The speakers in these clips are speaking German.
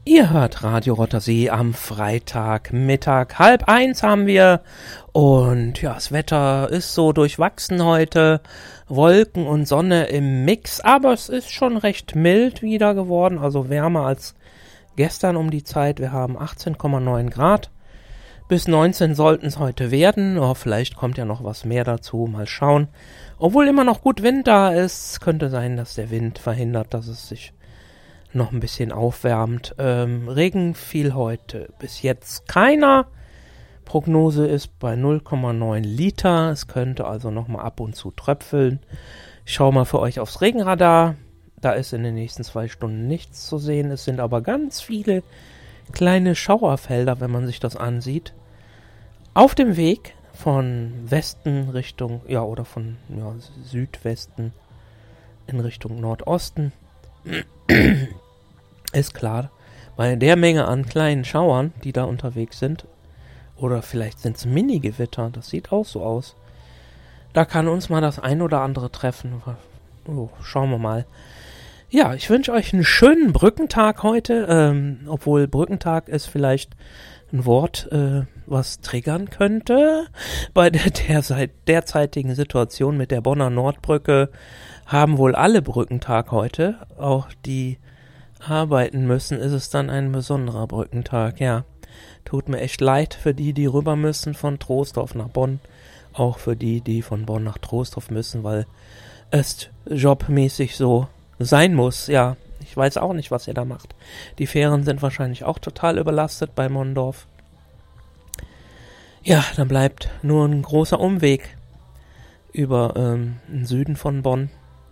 Ihr hört Radio Rottersee am Freitagmittag. 12:30 haben wir. Und ja, das Wetter ist so durchwachsen heute. Wolken und Sonne im Mix. Aber es ist schon recht mild wieder geworden. Also wärmer als gestern um die Zeit. Wir haben 18,9 Grad. Bis 19 sollten es heute werden. Oh, vielleicht kommt ja noch was mehr dazu. Mal schauen. Obwohl immer noch gut Wind da ist, könnte sein, dass der Wind verhindert, dass es sich noch ein bisschen aufwärmt. Regen fiel heute bis jetzt keiner. Prognose ist bei 0,9 Liter. Es könnte also noch mal ab und zu tröpfeln. Ich schaue mal für euch aufs Regenradar. Da ist in den nächsten 2 Stunden nichts zu sehen. Es sind aber ganz viele kleine Schauerfelder, wenn man sich das ansieht. Auf dem Weg von Westen Richtung, oder von Südwesten in Richtung Nordosten. Ist klar, bei der Menge an kleinen Schauern, die da unterwegs sind, oder vielleicht sind es Mini-Gewitter, das sieht auch so aus. Da kann uns mal das ein oder andere treffen. Schauen wir mal. Ja, ich wünsche euch einen schönen Brückentag heute, obwohl Brückentag ist vielleicht ein Wort, was triggern könnte. Bei der derzeitigen Situation mit der Bonner Nordbrücke haben wohl alle Brückentag heute, auch die arbeiten müssen, ist es dann ein besonderer Brückentag, ja. Tut mir echt leid für die rüber müssen von Troisdorf nach Bonn, auch für die von Bonn nach Troisdorf müssen, weil es jobmäßig so sein muss, ja. Ich weiß auch nicht, was ihr da macht. Die Fähren sind wahrscheinlich auch total überlastet bei Mondorf. Ja, dann bleibt nur ein großer Umweg über den Süden von Bonn.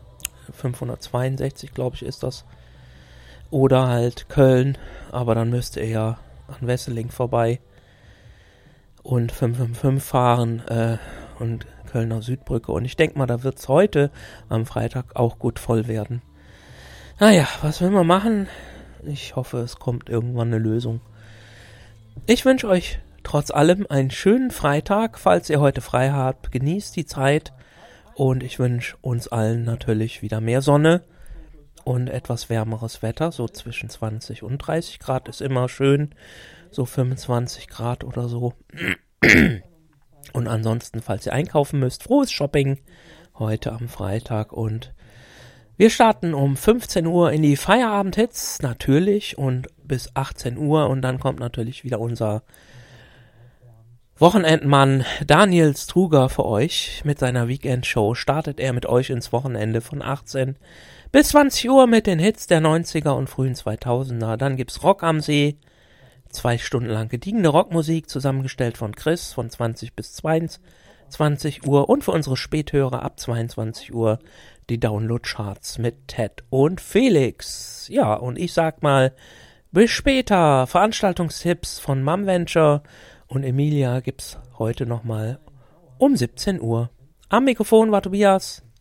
562, glaube ich, ist das. Oder halt Köln, aber dann müsst ihr ja an Wesseling vorbei und 555 fahren und Kölner Südbrücke. Und ich denke mal, da wird es heute am Freitag auch gut voll werden. Naja, was will man machen? Ich hoffe, es kommt irgendwann eine Lösung. Ich wünsche euch trotz allem einen schönen Freitag. Falls ihr heute frei habt, genießt die Zeit. Und ich wünsche uns allen natürlich wieder mehr Sonne und etwas wärmeres Wetter. So zwischen 20 und 30 Grad ist immer schön. So 25 Grad oder so. Und ansonsten, falls ihr einkaufen müsst, frohes Shopping heute am Freitag. Und wir starten um 15 Uhr in die Feierabend-Hits, natürlich, und bis 18 Uhr. Und dann kommt natürlich wieder unser Wochenendmann Daniel Struger für euch mit seiner Weekend-Show. Startet er mit euch ins Wochenende von 18 bis 20 Uhr mit den Hits der 90er und frühen 2000er. Dann gibt's Rock am See. 2 Stunden lang gediegene Rockmusik, zusammengestellt von Chris von 20 bis 22 Uhr. Und für unsere Späthörer ab 22 Uhr die Download-Charts mit Ted und Felix. Ja, und ich sag mal, bis später. Veranstaltungstipps von Mum Venture und Emilia gibt's heute nochmal um 17 Uhr. Am Mikrofon war Tobias.